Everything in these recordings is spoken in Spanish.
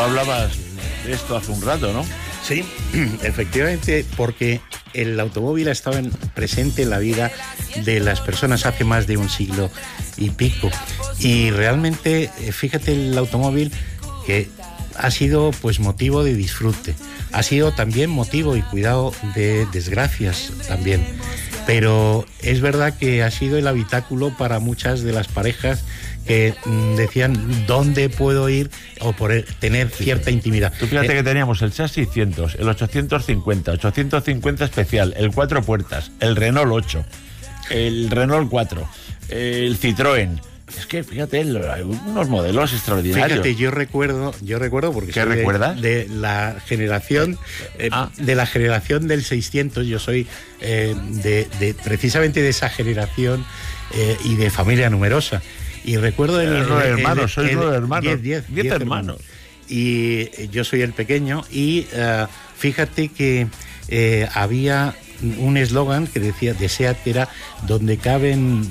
hablabas de esto hace un rato, ¿no? Sí, efectivamente, porque el automóvil ha estado presente en la vida de las personas hace más de un siglo y pico. Y realmente, fíjate, el automóvil que ha sido pues motivo de disfrute, ha sido también motivo y cuidado de desgracias también. Pero es verdad que ha sido el habitáculo para muchas de las parejas que decían dónde puedo ir o por tener cierta intimidad. Tú fíjate que teníamos el SEAT 600, el 850 especial, el 4 puertas, el Renault 8, el Renault 4, el Citroën. Es que fíjate, hay unos modelos extraordinarios. Fíjate, yo recuerdo porque ¿qué recuerdas? De la generación del 600. Yo soy precisamente de esa generación y de familia numerosa. Y recuerdo sois 9 hermanos. 10 hermanos. Y yo soy el pequeño y fíjate que había un eslogan que decía de SEAT era donde caben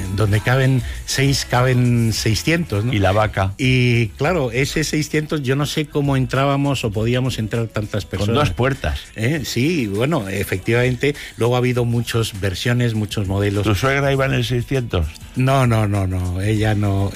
6 caben 600, ¿no? Y la vaca. Y claro, ese 600 yo no sé cómo entrábamos o podíamos entrar tantas personas. Con 2 puertas. Sí, bueno, efectivamente. Luego ha habido muchas versiones, muchos modelos. ¿Tu suegra iba en el 600? No, ella no.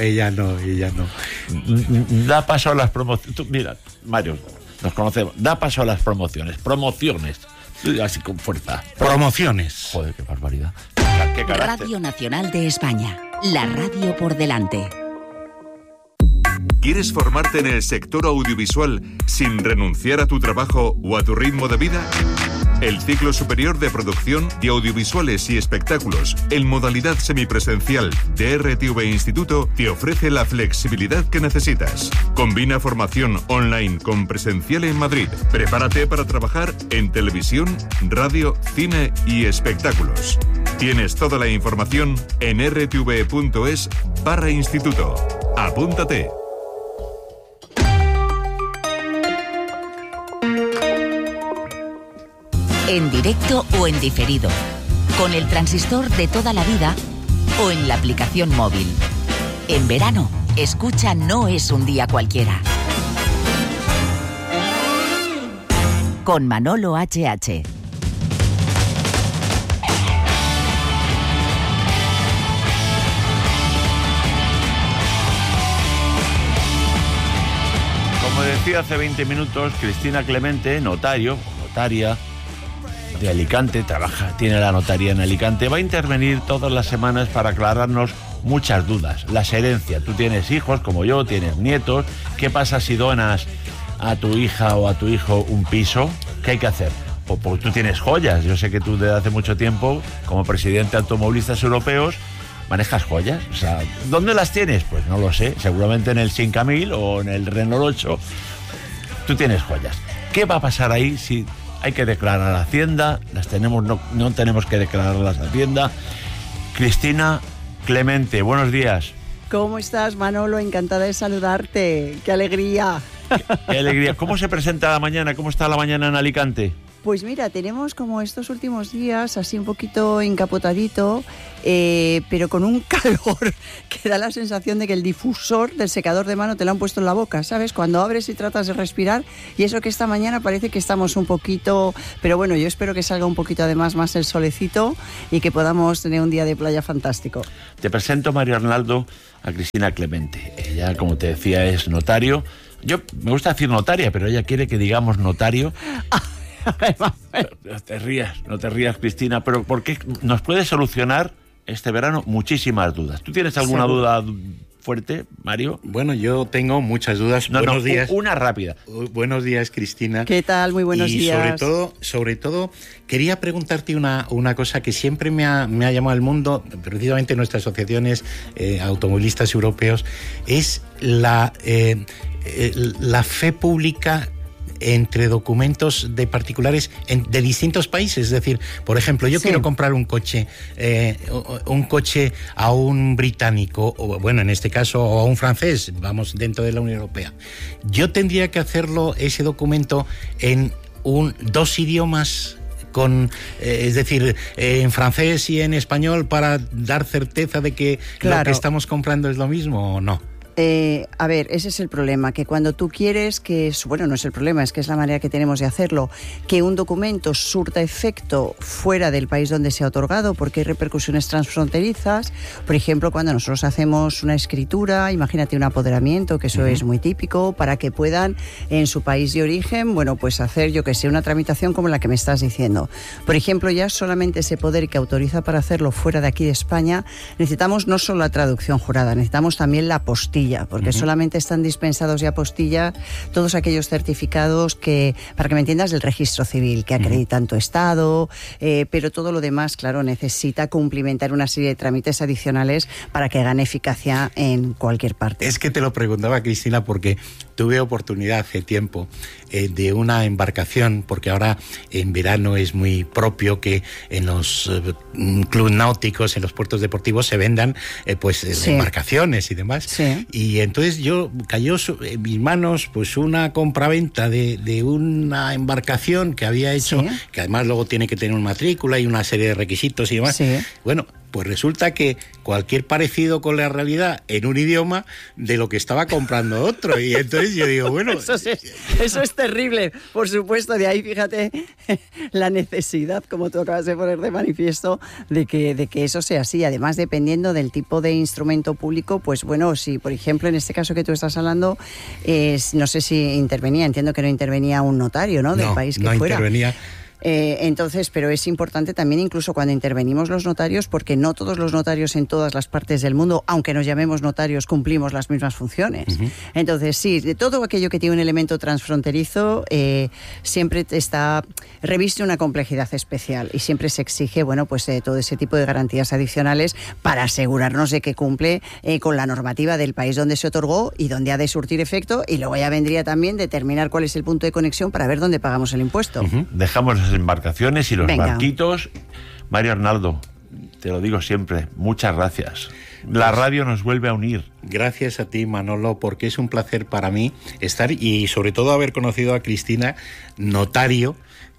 Da paso a las promociones. Mira, Mario, nos conocemos. Da paso a las promociones. Así con fuerza. Promociones. Joder, qué barbaridad. ¿Qué Radio Nacional de España. La radio por delante. ¿Quieres formarte en el sector audiovisual sin renunciar a tu trabajo o a tu ritmo de vida? El ciclo superior de producción de audiovisuales y espectáculos en modalidad semipresencial de RTV Instituto te ofrece la flexibilidad que necesitas. Combina formación online con presencial en Madrid. Prepárate para trabajar en televisión, radio, cine y espectáculos. Tienes toda la información en rtv.es/instituto. Apúntate. En directo o en diferido, con el transistor de toda la vida o en la aplicación móvil. En verano, escucha No es un día cualquiera. Con Manolo HH. Como decía hace 20 minutos, Cristina Clemente, notaria de Alicante, tiene la notaría en Alicante, va a intervenir todas las semanas para aclararnos muchas dudas. Las herencias, tú tienes hijos como yo, tienes nietos, ¿qué pasa si donas a tu hija o a tu hijo un piso? ¿Qué hay que hacer? O porque tú tienes joyas, yo sé que tú desde hace mucho tiempo, como presidente de Automovilistas Europeos, manejas joyas, o sea, ¿dónde las tienes? Pues no lo sé, seguramente en el 5000 o en el Renault 8, tú tienes joyas. ¿Qué va a pasar ahí si hay que declarar a Hacienda? No tenemos que declararlas a Hacienda. Cristina Clemente, buenos días. ¿Cómo estás, Manolo? Encantada de saludarte. ¡Qué alegría! Qué alegría. ¿Cómo se presenta la mañana? ¿Cómo está la mañana en Alicante? Pues mira, tenemos como estos últimos días así un poquito encapotadito, pero con un calor que da la sensación de que el difusor del secador de mano te lo han puesto en la boca, ¿sabes? Cuando abres y tratas de respirar, y eso que esta mañana parece que estamos un poquito, pero bueno, yo espero que salga un poquito además más el solecito y que podamos tener un día de playa fantástico. Te presento, Mario Arnaldo, a Cristina Clemente. Ella, como te decía, es notario. Me gusta decir notaria, pero ella quiere que digamos notario. No te rías, Cristina, pero porque nos puede solucionar este verano muchísimas dudas. ¿Tú tienes alguna duda fuerte, Mario? Bueno, yo tengo muchas dudas. Buenos días. Una rápida. Buenos días, Cristina. ¿Qué tal? Muy buenos días. Y sobre todo, quería preguntarte una cosa que siempre me ha llamado al mundo, precisamente nuestras asociaciones automovilistas europeos, es la fe pública entre documentos de particulares de distintos países. Es decir, por ejemplo, yo quiero comprar un coche a un británico, o bueno, en este caso, o a un francés, vamos, dentro de la Unión Europea. Yo tendría que hacerlo, ese documento, en 2 idiomas, es decir, en francés y en español, para dar certeza de que lo que estamos comprando es lo mismo, ¿o no? A ver, ese es el problema, que cuando tú quieres que, bueno, no es el problema, es que es la manera que tenemos de hacerlo, que un documento surta efecto fuera del país donde se ha otorgado, porque hay repercusiones transfronterizas. Por ejemplo, cuando nosotros hacemos una escritura, imagínate un apoderamiento, que eso es muy típico, para que puedan en su país de origen, bueno, pues hacer, yo que sé, una tramitación como la que me estás diciendo. Por ejemplo, ya solamente ese poder que autoriza para hacerlo fuera de aquí de España, necesitamos no solo la traducción jurada, necesitamos también la apostilla, porque solamente están dispensados de apostilla todos aquellos certificados que, para que me entiendas, del registro civil, que acreditan tu estado, pero todo lo demás, claro, necesita cumplimentar una serie de trámites adicionales para que gane eficacia en cualquier parte. Es que te lo preguntaba, Cristina, porque tuve oportunidad hace tiempo de una embarcación, porque ahora en verano es muy propio que en los clubes náuticos, en los puertos deportivos se vendan embarcaciones y demás. Sí. Y entonces cayó en mis manos pues una compraventa de una embarcación que había hecho, que además luego tiene que tener una matrícula y una serie de requisitos y demás. Sí. Bueno, pues resulta que cualquier parecido con la realidad en un idioma de lo que estaba comprando otro. Y entonces yo digo, bueno... Eso es terrible, por supuesto. De ahí, fíjate, la necesidad, como tú acabas de poner de manifiesto, de que eso sea así. Además, dependiendo del tipo de instrumento público, pues bueno, si por ejemplo en este caso que tú estás hablando, no sé si intervenía, entiendo que no intervenía un notario, ¿no? Del país que fuera. No intervenía. Entonces, pero es importante también incluso cuando intervenimos los notarios, porque no todos los notarios en todas las partes del mundo, aunque nos llamemos notarios, cumplimos las mismas funciones. Entonces, sí, de todo aquello que tiene un elemento transfronterizo, siempre reviste una complejidad especial y siempre se exige, bueno, pues todo ese tipo de garantías adicionales para asegurarnos de que cumple con la normativa del país donde se otorgó y donde ha de surtir efecto, y luego ya vendría también determinar cuál es el punto de conexión para ver dónde pagamos el impuesto. Dejamos las embarcaciones y los barquitos. Mario Arnaldo, te lo digo siempre, muchas gracias. La radio nos vuelve a unir. Gracias a ti, Manolo, porque es un placer para mí estar y sobre todo haber conocido a Cristina, notario,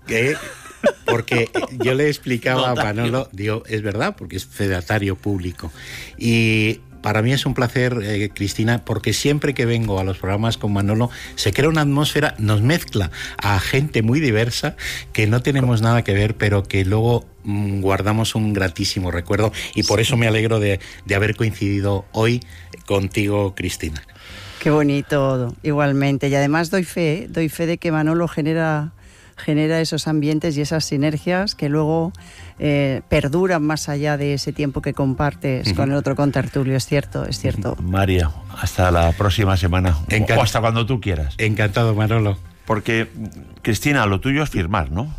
porque yo le explicaba a Manolo, digo, es verdad, porque es fedatario público. Y para mí es un placer, Cristina, porque siempre que vengo a los programas con Manolo se crea una atmósfera, nos mezcla a gente muy diversa que no tenemos nada que ver, pero que luego guardamos un gratísimo recuerdo, y por eso me alegro de haber coincidido hoy contigo, Cristina. Qué bonito, igualmente. Y además doy fe de que Manolo genera esos ambientes y esas sinergias que luego perduran más allá de ese tiempo que compartes con el otro contertulio. Es cierto. María, hasta la próxima semana. O hasta cuando tú quieras. Encantado, Manolo. Porque, Cristina, lo tuyo es firmar, ¿no?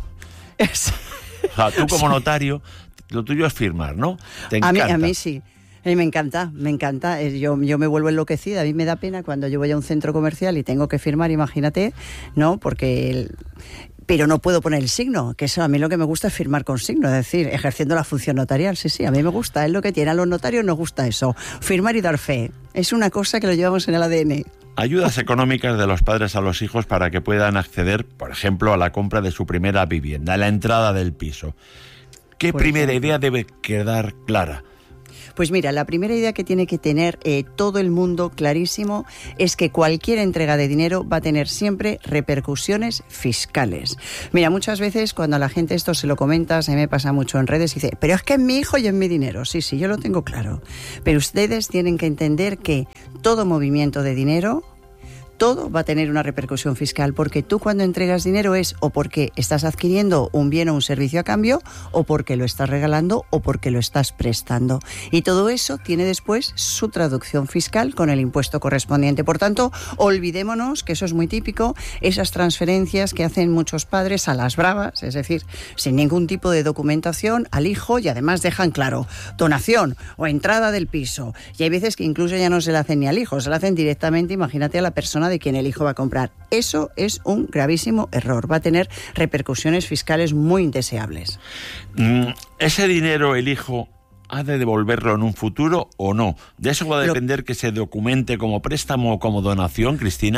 O sea, tú como notario, lo tuyo es firmar, ¿no? ¿Te encanta? A mí sí. Me encanta. Yo me vuelvo enloquecida. A mí me da pena cuando yo voy a un centro comercial y tengo que firmar, imagínate, ¿no? Porque pero no puedo poner el signo, que eso a mí lo que me gusta es firmar con signo, es decir, ejerciendo la función notarial. Sí, a mí me gusta, es lo que tiene. A los notarios nos gusta eso, firmar y dar fe. Es una cosa que lo llevamos en el ADN. Ayudas económicas de los padres a los hijos para que puedan acceder, por ejemplo, a la compra de su primera vivienda, a la entrada del piso. ¿Qué primera idea debe quedar clara? Pues mira, la primera idea que tiene que tener todo el mundo clarísimo es que cualquier entrega de dinero va a tener siempre repercusiones fiscales. Mira, muchas veces cuando a la gente esto se lo comentas, a mí me pasa mucho en redes, y dice, pero es que es mi hijo y es mi dinero. Sí, yo lo tengo claro. Pero ustedes tienen que entender que todo movimiento de dinero, todo va a tener una repercusión fiscal, porque tú cuando entregas dinero es o porque estás adquiriendo un bien o un servicio a cambio, o porque lo estás regalando, o porque lo estás prestando. Y todo eso tiene después su traducción fiscal con el impuesto correspondiente. Por tanto, olvidémonos, que eso es muy típico, esas transferencias que hacen muchos padres a las bravas, es decir, sin ningún tipo de documentación al hijo, y además dejan claro, donación o entrada del piso. Y hay veces que incluso ya no se la hacen ni al hijo, se la hacen directamente, imagínate, a la persona de quien el hijo va a comprar. Eso es un gravísimo error. Va a tener repercusiones fiscales muy indeseables. ¿Ese dinero el hijo ha de devolverlo en un futuro o no? ¿De eso va a depender que se documente como préstamo o como donación, Cristina?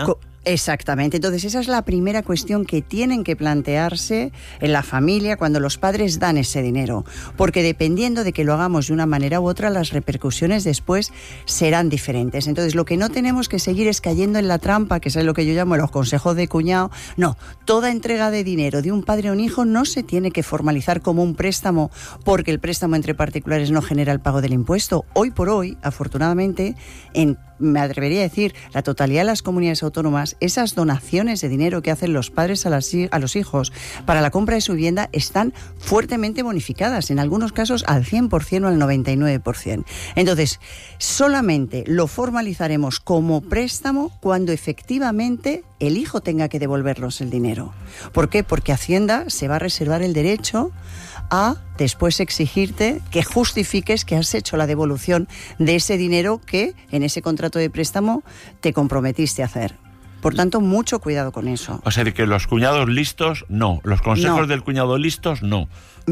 Exactamente. Entonces, esa es la primera cuestión que tienen que plantearse en la familia cuando los padres dan ese dinero. Porque dependiendo de que lo hagamos de una manera u otra, las repercusiones después serán diferentes. Entonces, lo que no tenemos que seguir es cayendo en la trampa, que es lo que yo llamo los consejos de cuñado. No, toda entrega de dinero de un padre a un hijo no se tiene que formalizar como un préstamo, porque el préstamo entre particulares no genera el pago del impuesto. Hoy por hoy, afortunadamente, me atrevería a decir, la totalidad de las comunidades autónomas, esas donaciones de dinero que hacen los padres a los hijos para la compra de su vivienda están fuertemente bonificadas, en algunos casos al 100% o al 99%. Entonces, solamente lo formalizaremos como préstamo cuando efectivamente el hijo tenga que devolvernos el dinero. ¿Por qué? Porque Hacienda se va a reservar el derecho a después exigirte que justifiques que has hecho la devolución de ese dinero que en ese contrato de préstamo te comprometiste a hacer. Por tanto, mucho cuidado con eso. O sea, de que los cuñados listos, no. Los consejos del cuñado listos, no.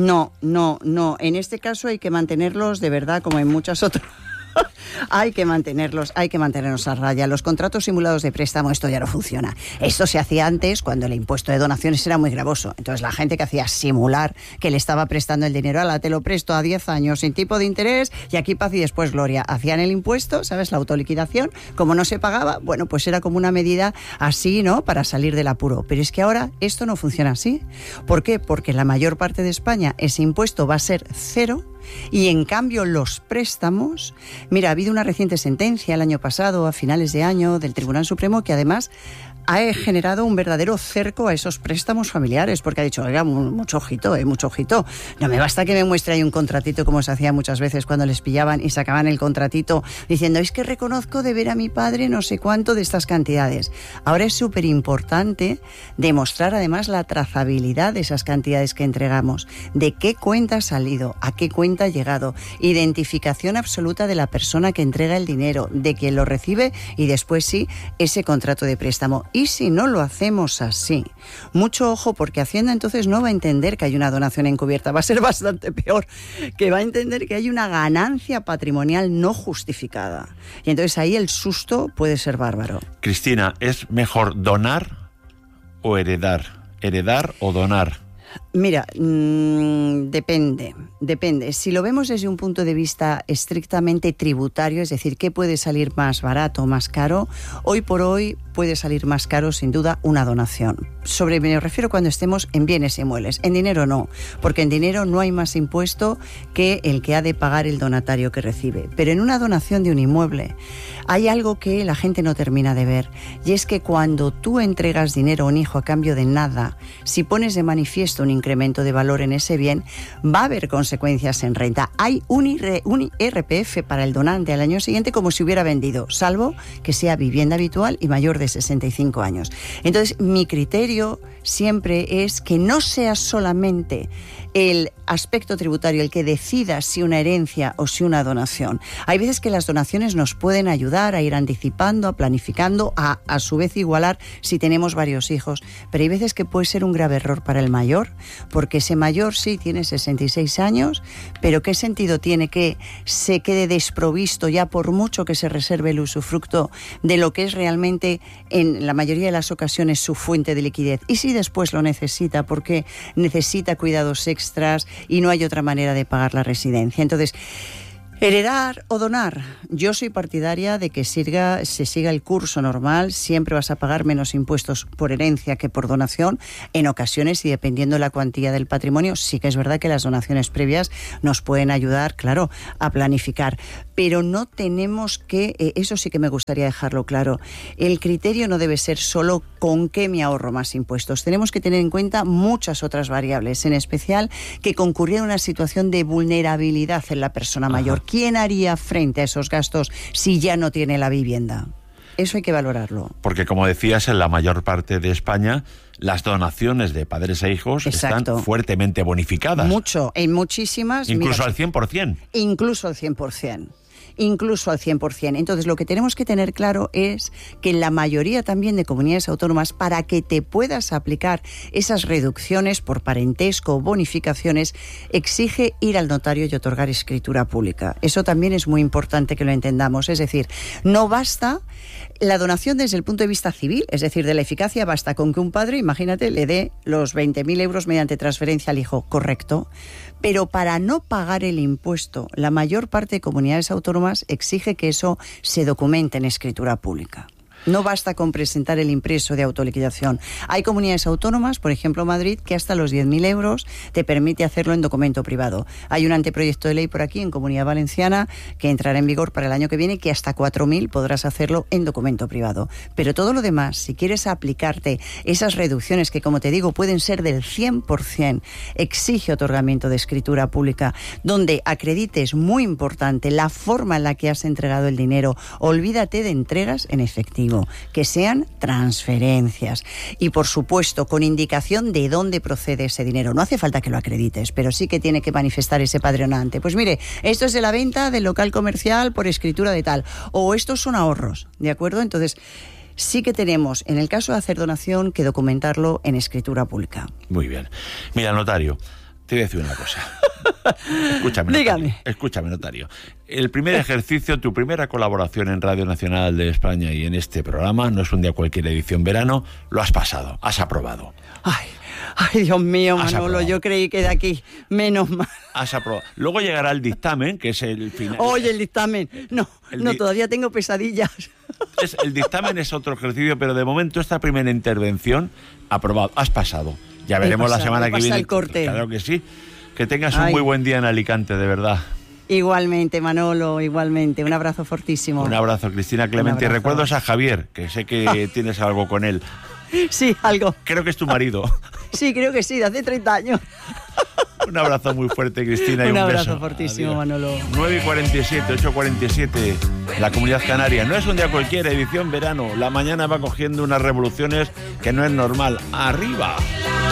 No. En este caso hay que mantenerlos de verdad, como en muchas otras. Hay que mantenernos a raya. Los contratos simulados de préstamo, esto ya no funciona. Esto se hacía antes cuando el impuesto de donaciones era muy gravoso. Entonces la gente que hacía simular que le estaba prestando el dinero, te lo presto a 10 años sin tipo de interés y aquí paz y después gloria. Hacían el impuesto, ¿sabes? La autoliquidación. Como no se pagaba, bueno, pues era como una medida así, ¿no? Para salir del apuro. Pero es que ahora esto no funciona así. ¿Por qué? Porque en la mayor parte de España ese impuesto va a ser cero. Y en cambio los préstamos, mira, ha habido una reciente sentencia el año pasado, a finales de año, del Tribunal Supremo, que además ha generado un verdadero cerco a esos préstamos familiares, porque ha dicho, oiga, mucho ojito. No me basta que me muestre ahí un contratito, como se hacía muchas veces cuando les pillaban y sacaban el contratito diciendo, es que reconozco deber a mi padre no sé cuánto de estas cantidades. Ahora es súper importante demostrar además la trazabilidad de esas cantidades que entregamos, de qué cuenta ha salido, a qué cuenta ha llegado, identificación absoluta de la persona que entrega el dinero, de quien lo recibe y después sí, ese contrato de préstamo. Y si no lo hacemos así, mucho ojo, porque Hacienda entonces no va a entender que hay una donación encubierta, va a ser bastante peor, que va a entender que hay una ganancia patrimonial no justificada. Y entonces ahí el susto puede ser bárbaro. Cristina, ¿es mejor donar o heredar? ¿Heredar o donar? Mira, depende. Si lo vemos desde un punto de vista estrictamente tributario, es decir, ¿qué puede salir más barato o más caro? Hoy por hoy puede salir más caro, sin duda, una donación. Me refiero cuando estemos en bienes inmuebles. En dinero no, porque en dinero no hay más impuesto que el que ha de pagar el donatario que recibe. Pero en una donación de un inmueble hay algo que la gente no termina de ver, y es que cuando tú entregas dinero a un hijo a cambio de nada, si pones de manifiesto un incremento de valor en ese bien, va a haber consecuencias en renta. Hay un IRPF para el donante al año siguiente como si hubiera vendido, salvo que sea vivienda habitual y mayor de 65 años. Entonces, mi criterio siempre es que no sea solamente el aspecto tributario el que decida si una herencia o si una donación. Hay veces que las donaciones nos pueden ayudar a ir anticipando, a planificando, a su vez igualar si tenemos varios hijos, pero hay veces que puede ser un grave error para el mayor, porque ese mayor sí tiene 66 años, pero ¿qué sentido tiene que se quede desprovisto ya por mucho que se reserve el usufructo de lo que es realmente en la mayoría de las ocasiones su fuente de liquidez? Y si después lo necesita porque necesita cuidados extras y no hay otra manera de pagar la residencia. Entonces, heredar o donar. Yo soy partidaria de que se siga el curso normal. Siempre vas a pagar menos impuestos por herencia que por donación. En ocasiones, y dependiendo de la cuantía del patrimonio, sí que es verdad que las donaciones previas nos pueden ayudar, claro, a planificar. Pero no tenemos que, eso sí que me gustaría dejarlo claro, el criterio no debe ser solo con qué me ahorro más impuestos. Tenemos que tener en cuenta muchas otras variables, en especial que concurría una situación de vulnerabilidad en la persona mayor. ¿Quién haría frente a esos gastos si ya no tiene la vivienda? Eso hay que valorarlo. Porque, como decías, en la mayor parte de España las donaciones de padres e hijos están fuertemente bonificadas. Mucho, en muchísimas. Incluso al 100%. Incluso al 100%. incluso al 100%. Entonces, lo que tenemos que tener claro es que en la mayoría también de comunidades autónomas, para que te puedas aplicar esas reducciones por parentesco o bonificaciones, exige ir al notario y otorgar escritura pública. Eso también es muy importante que lo entendamos. Es decir, no basta la donación desde el punto de vista civil, es decir, de la eficacia, basta con que un padre, imagínate, le dé los 20.000 euros mediante transferencia al hijo, correcto. Pero para no pagar el impuesto, la mayor parte de comunidades autónomas exige que eso se documente en escritura pública. No basta con presentar el impreso de autoliquidación. Hay comunidades autónomas, por ejemplo Madrid, que hasta los 10.000 euros te permite hacerlo en documento privado. Hay un anteproyecto de ley por aquí en Comunidad Valenciana que entrará en vigor para el año que viene, que hasta 4.000 podrás hacerlo en documento privado. Pero todo lo demás, si quieres aplicarte esas reducciones que, como te digo, pueden ser del 100%, exige otorgamiento de escritura pública, donde acredites, muy importante, la forma en la que has entregado el dinero. Olvídate de entregas en efectivo, que sean transferencias y, por supuesto, con indicación de dónde procede ese dinero. No hace falta que lo acredites, pero sí que tiene que manifestar ese padronante. Pues mire, esto es de la venta del local comercial por escritura de tal, o estos son ahorros, ¿de acuerdo? Entonces, sí que tenemos, en el caso de hacer donación, que documentarlo en escritura pública. Muy bien. Mira, notario, te voy a decir una cosa. Escúchame, Dígame. Notario. Escúchame, notario. El primer ejercicio, tu primera colaboración en Radio Nacional de España y en este programa, no es un día cualquier edición verano, lo has pasado, has aprobado. Ay, Dios mío, Manolo, yo creí que de aquí, menos mal. Has aprobado. Luego llegará el dictamen, que es el final. Oye, el dictamen. No, todavía tengo pesadillas. El dictamen es otro ejercicio, pero de momento esta primera intervención, aprobado, has pasado. Ya veremos la semana que viene. El corte. Claro que sí. Que tengas un muy buen día en Alicante, de verdad. Igualmente, Manolo, igualmente. Un abrazo fortísimo. Un abrazo, Cristina Clemente. Y recuerdos a Javier, que sé que tienes algo con él. Sí, algo. Creo que es tu marido. Sí, creo que sí, de hace 30 años. Un abrazo muy fuerte, Cristina, y un abrazo beso. fortísimo, Adiós. Manolo. 9:47, 8:47, la Comunidad Canaria. No es un día cualquiera, edición verano. La mañana va cogiendo unas revoluciones que no es normal. ¡Arriba!